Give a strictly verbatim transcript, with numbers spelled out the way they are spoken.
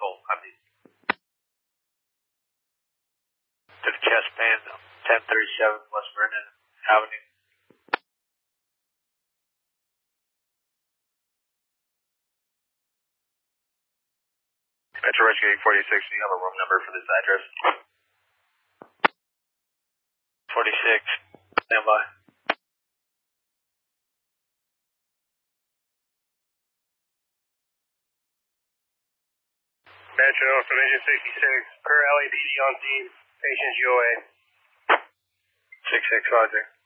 console. I mean, to the chest pan, ten thirty-seven West Vernon Avenue. Metro Rescue eight forty-six, do you have a room number for this address? forty-six, stand by. Metro from Engine sixty-six, per L A P D on scene, patient's U O A. six six, Roger.